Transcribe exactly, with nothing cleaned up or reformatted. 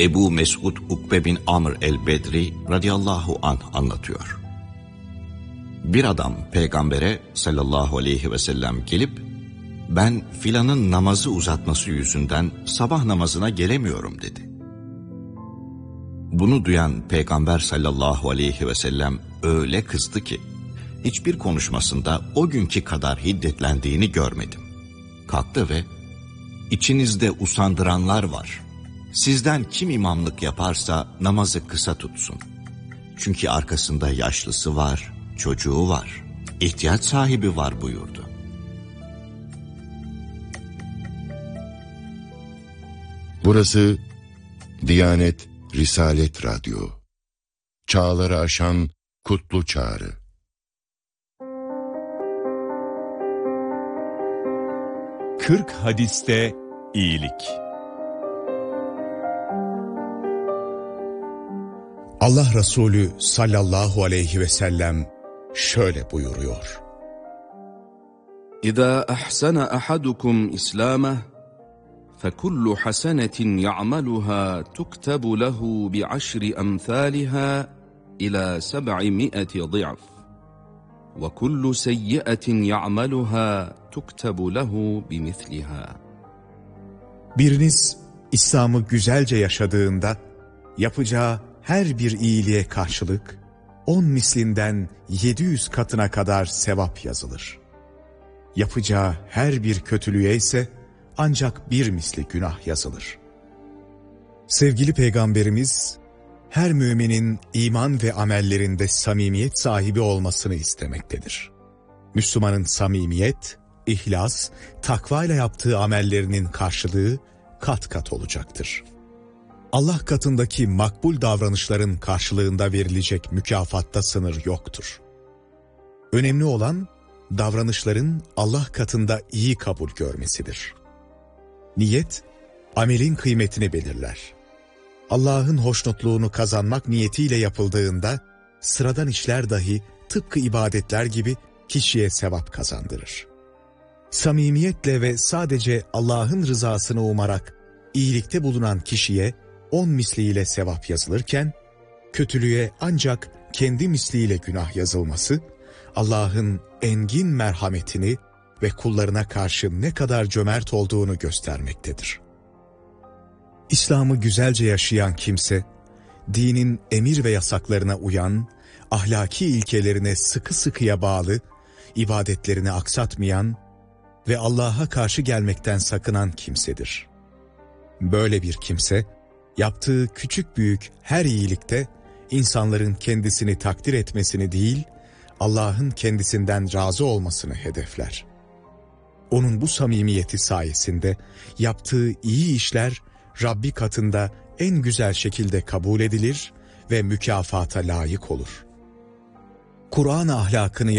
Ebu Mesud Ukbe bin Amr el-Bedri radıyallahu anh anlatıyor. Bir adam peygambere sallallahu aleyhi ve sellem gelip, ben filanın namazı uzatması yüzünden sabah namazına gelemiyorum dedi. Bunu duyan peygamber sallallahu aleyhi ve sellem öyle kızdı ki, hiçbir konuşmasında o günkü kadar hiddetlendiğini görmedim. Kalktı ve, içinizde usandıranlar var. Sizden kim imamlık yaparsa namazı kısa tutsun. Çünkü arkasında yaşlısı var, çocuğu var, ihtiyaç sahibi var buyurdu. Burası Diyanet Risalet Radyo. Çağları aşan kutlu çağrı. Kırk hadiste iyilik. Allah Resulü sallallahu aleyhi ve sellem şöyle buyuruyor. İza ahsana ahadukum İslameh فَكُلُّ حَسَنَةٍ يَعْمَلُهَا تُكْتَبُ لَهُ بِعَشْرِ أَمْثَالِهَا إِلَى سَبْعِمِائَةِ ضِعْفٍ وَكُلُّ سَيِّئَةٍ يَعْمَلُهَا تُكْتَبُ لَهُ بِمِثْلِهَا. Biriniz İslam'ı güzelce yaşadığında yapacağı her bir iyiliğe karşılık on mislinden yedi yüz katına kadar sevap yazılır. Yapacağı her bir kötülüğe ise ancak bir misli günah yazılır. Sevgili Peygamberimiz, her müminin iman ve amellerinde samimiyet sahibi olmasını istemektedir. Müslümanın samimiyet, ihlas, takva ile yaptığı amellerinin karşılığı kat kat olacaktır. Allah katındaki makbul davranışların karşılığında verilecek mükafatta sınır yoktur. Önemli olan, davranışların Allah katında iyi kabul görmesidir. Niyet, amelin kıymetini belirler. Allah'ın hoşnutluğunu kazanmak niyetiyle yapıldığında, sıradan işler dahi tıpkı ibadetler gibi kişiye sevap kazandırır. Samimiyetle ve sadece Allah'ın rızasını umarak iyilikte bulunan kişiye on misliyle sevap yazılırken, kötülüğe ancak kendi misliyle günah yazılması, Allah'ın engin merhametini ve kullarına karşı ne kadar cömert olduğunu göstermektedir. İslam'ı güzelce yaşayan kimse, dinin emir ve yasaklarına uyan, ahlaki ilkelerine sıkı sıkıya bağlı, ibadetlerini aksatmayan ve Allah'a karşı gelmekten sakınan kimsedir. Böyle bir kimse, yaptığı küçük büyük her iyilikte insanların kendisini takdir etmesini değil, Allah'ın kendisinden razı olmasını hedefler. Onun bu samimiyeti sayesinde yaptığı iyi işler Rabbi katında en güzel şekilde kabul edilir ve mükafata layık olur. Kur'an ahlakını